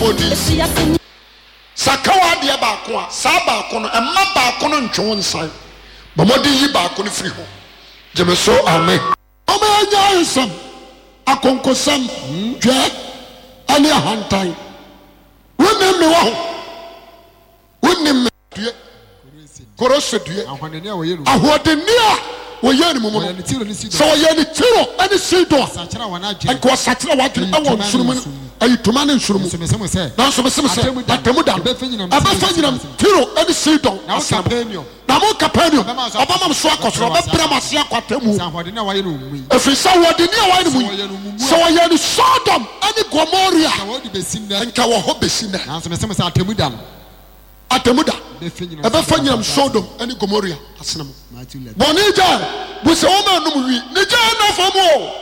Sakawa de baako a saa baako no emma baako no ntwe nsan bomodi yi baako no firi ho jeme so amen anya nsam akonkosam dwe ani ahantan wonem me wo wonem due korosodue ahodenni a woyɛ ni mumu so woyɛ ni tiro ani sido enko sakyera wadwe ɛwɔ nsurumu ayi tuma ne nsurumu nanso mesem sɛ atemu da abafanyinam tiro ani sido na mo Capernaum obama so akosoro obebra mase akwatemu efi sa wodeni a wayɛ ni mu so woyɛ ni Sodom ani Gomorrah enka wo ho besina nanso mesem sɛ atemu da ebefanyinam Sodom ani Gomorrah asenam bonija buso ma num wi ne ja na famo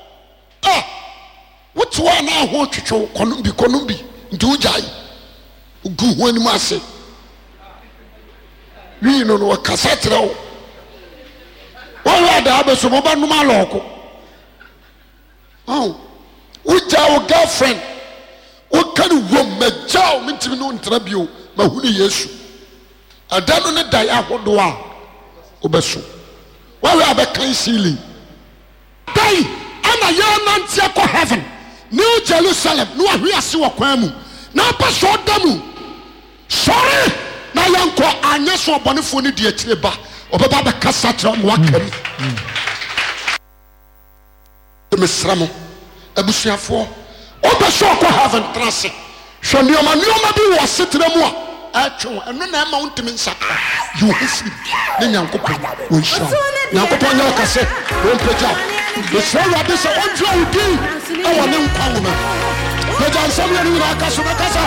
wotwa na ho twetwe konum bi nti ujai ugu ho ani ase wi no no kasa trewo wa da abeso mo ba num aloko uja wo girlfriend o kan wo majao mintimi no ntra bio mahuni Yesu adano ne dai ahodo a obeso wa abekan sili dai ana yanantia ko heaven New Jerusalem no ahwe ase wo kwan mu na pa so damu sorry na yanko anya so obonefo ne di akire ba obeba be kasa tra mo akam mesramo abusuafo obeso ko heaven trase hwanioma bi wo setra mu a atwe eno na ma wontimi nsaka you hisi ne nyankopon wo hira nyankopon nya kase wo mpagya so wa be so onjo udi e wo ne nkwa wo na peja nsam ya ni ra ka so be kasa